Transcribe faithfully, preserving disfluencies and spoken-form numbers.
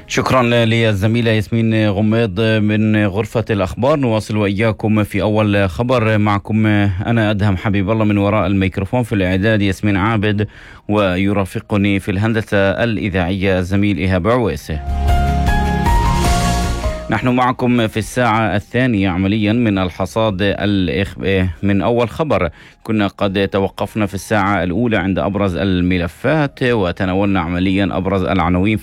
شكرا للزميلة ياسمين غميض من غرفة الأخبار. نواصل وإياكم في أول خبر. معكم أنا أدهم حبيب الله من وراء الميكروفون، في الإعداد ياسمين عابد، ويرافقني في الهندسة الإذاعية الزميل إيهاب عويسة. نحن معكم في الساعة الثانية عمليا من الحصاد الإخ... من أول خبر. كنا قد توقفنا في الساعة الأولى عند أبرز الملفات، وتناولنا عمليا أبرز العناوين